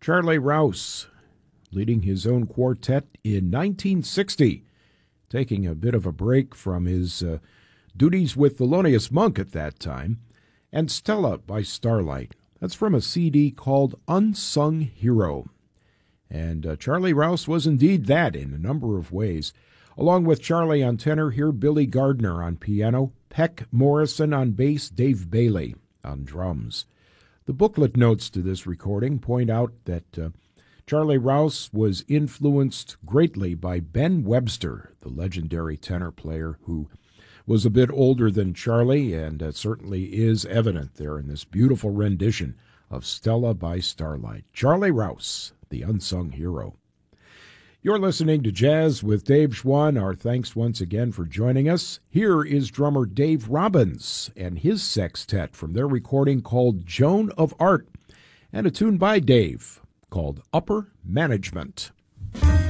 Charlie Rouse, leading his own quartet in 1960, taking a bit of a break from his duties with Thelonious Monk at that time, and Stella by Starlight. That's from a CD called Unsung Hero. And Charlie Rouse was indeed that in a number of ways. Along with Charlie on tenor, here Billy Gardner on piano, Peck Morrison on bass, Dave Bailey on drums. The booklet notes to this recording point out that Charlie Rouse was influenced greatly by Ben Webster, the legendary tenor player who was a bit older than Charlie, and certainly is evident there in this beautiful rendition of Stella by Starlight. Charlie Rouse, the unsung hero. You're listening to Jazz with Dave Schwann. Our thanks once again for joining us. Here is drummer Dave Robbins and his sextet from their recording called Joan of Art, and a tune by Dave called Upper Management.